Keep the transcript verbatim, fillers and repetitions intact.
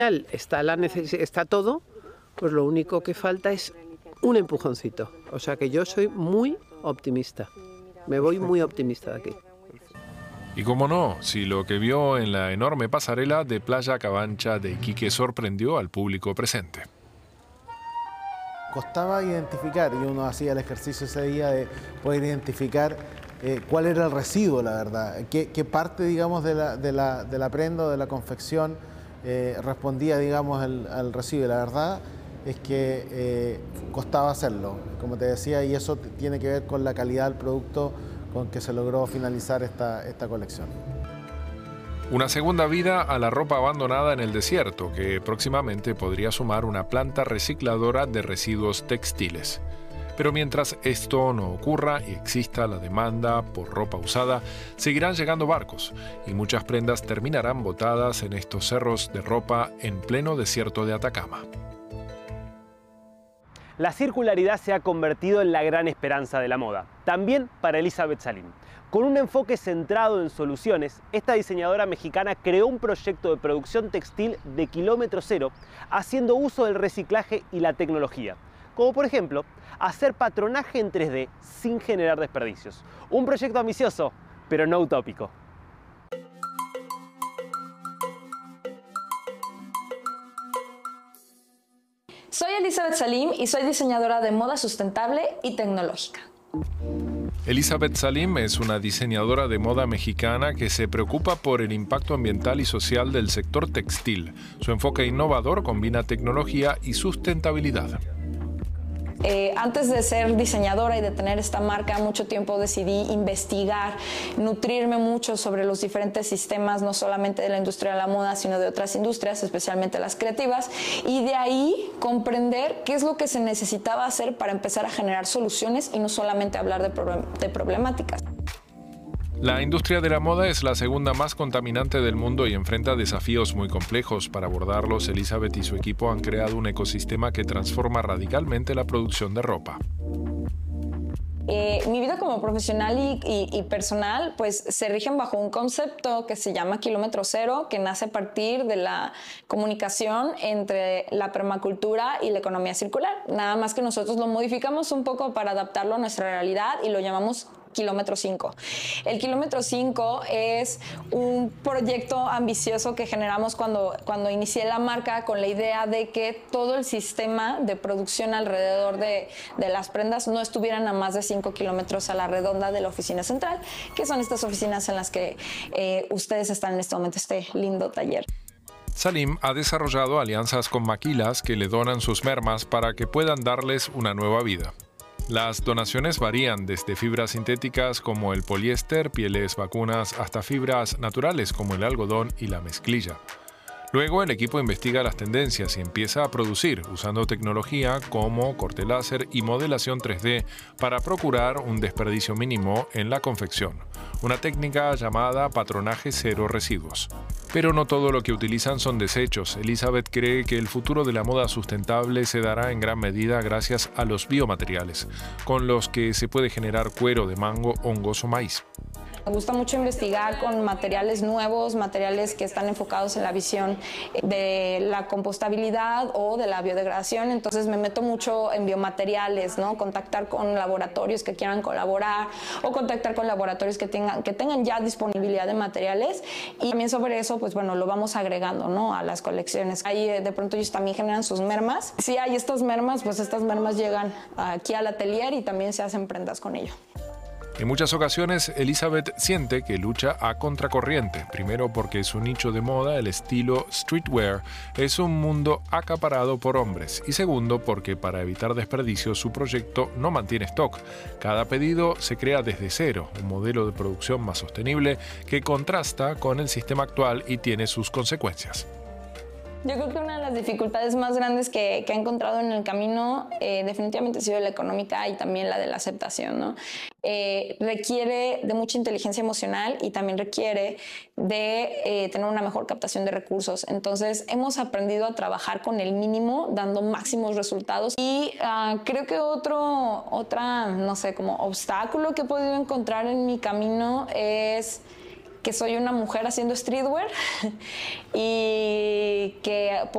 Está, la neces- está todo, pues lo único que falta es un empujoncito. O sea que yo soy muy optimista. Me voy muy optimista de aquí. Y cómo no, si lo que vio en la enorme pasarela de Playa Cabancha de Iquique sorprendió al público presente. Costaba identificar, y uno hacía el ejercicio ese día de poder identificar eh, cuál era el residuo, la verdad, qué, qué parte, digamos, de la, de la, de la prenda o de la confección eh, respondía, digamos, al, al residuo. Y la verdad es que eh, costaba hacerlo, como te decía, y eso tiene que ver con la calidad del producto con que se logró finalizar esta, esta colección. Una segunda vida a la ropa abandonada en el desierto, que próximamente podría sumar una planta recicladora de residuos textiles. Pero mientras esto no ocurra y exista la demanda por ropa usada, seguirán llegando barcos y muchas prendas terminarán botadas en estos cerros de ropa en pleno desierto de Atacama. La circularidad se ha convertido en la gran esperanza de la moda, también para Elizabeth Salim. Con un enfoque centrado en soluciones, esta diseñadora mexicana creó un proyecto de producción textil de kilómetro cero, haciendo uso del reciclaje y la tecnología, como por ejemplo, hacer patronaje en tres D sin generar desperdicios. Un proyecto ambicioso, pero no utópico. Soy Elizabeth Salim y soy diseñadora de moda sustentable y tecnológica. Elizabeth Salim es una diseñadora de moda mexicana que se preocupa por el impacto ambiental y social del sector textil. Su enfoque innovador combina tecnología y sustentabilidad. Eh, antes de ser diseñadora y de tener esta marca, mucho tiempo decidí investigar, nutrirme mucho sobre los diferentes sistemas, no solamente de la industria de la moda, sino de otras industrias, especialmente las creativas, y de ahí comprender qué es lo que se necesitaba hacer para empezar a generar soluciones y no solamente hablar de, pro- de problemáticas. La industria de la moda es la segunda más contaminante del mundo y enfrenta desafíos muy complejos. Para abordarlos, Elizabeth y su equipo han creado un ecosistema que transforma radicalmente la producción de ropa. Eh, mi vida como profesional y, y, y personal pues se rigen bajo un concepto que se llama kilómetro cero, que nace a partir de la comunicación entre la permacultura y la economía circular. Nada más que nosotros lo modificamos un poco para adaptarlo a nuestra realidad y lo llamamos kilómetro cinco. El kilómetro cinco es un proyecto ambicioso que generamos cuando, cuando inicié la marca, con la idea de que todo el sistema de producción alrededor de, de las prendas no estuvieran a más de cinco kilómetros a la redonda de la oficina central, que son estas oficinas en las que eh, ustedes están en este momento, este lindo taller. Salim ha desarrollado alianzas con maquilas que le donan sus mermas para que puedan darles una nueva vida. Las donaciones varían desde fibras sintéticas como el poliéster, pieles vacunas, hasta fibras naturales como el algodón y la mezclilla. Luego el equipo investiga las tendencias y empieza a producir usando tecnología como corte láser y modelación tres D para procurar un desperdicio mínimo en la confección, una técnica llamada patronaje cero residuos. Pero no todo lo que utilizan son desechos. Elizabeth cree que el futuro de la moda sustentable se dará en gran medida gracias a los biomateriales, con los que se puede generar cuero de mango, hongos o maíz. Me gusta mucho investigar con materiales nuevos, materiales que están enfocados en la visión de la compostabilidad o de la biodegradación. Entonces me meto mucho en biomateriales, ¿no? Contactar con laboratorios que quieran colaborar o contactar con laboratorios que tengan, que tengan ya disponibilidad de materiales. Y también sobre eso, pues bueno, lo vamos agregando, ¿no? A las colecciones. Ahí de pronto ellos también generan sus mermas. Si hay estas mermas, pues estas mermas llegan aquí al atelier y también se hacen prendas con ello. En muchas ocasiones, Elizabeth siente que lucha a contracorriente. Primero porque su nicho de moda, el estilo streetwear, es un mundo acaparado por hombres. Y segundo porque para evitar desperdicios su proyecto no mantiene stock. Cada pedido se crea desde cero, un modelo de producción más sostenible que contrasta con el sistema actual y tiene sus consecuencias. Yo creo que una de las dificultades más grandes que, que he encontrado en el camino eh, definitivamente ha sido la económica y también la de la aceptación, ¿no? Eh, requiere de mucha inteligencia emocional y también requiere de eh, tener una mejor captación de recursos. Entonces hemos aprendido a trabajar con el mínimo, dando máximos resultados. Y uh, creo que otro, otra, no sé, como obstáculo que he podido encontrar en mi camino es que soy una mujer haciendo streetwear y que